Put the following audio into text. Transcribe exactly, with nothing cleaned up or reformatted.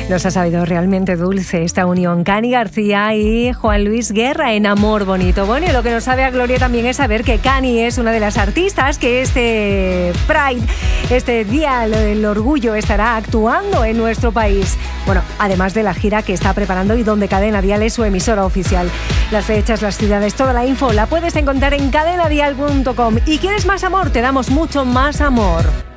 Nos ha sabido realmente dulce esta unión. Cani García y Juan Luis Guerra en Amor Bonito. Bueno, y lo que nos sabe a gloria también es saber que Cani es una de las artistas que este Pride, este Día del Orgullo, estará actuando en nuestro país. Bueno, además de la gira que está preparando y donde Cadena Dial es su emisora oficial. Las fechas, las ciudades, toda la info la puedes encontrar en cadena dial punto com. ¿Y quieres más amor? Te damos mucho más amor.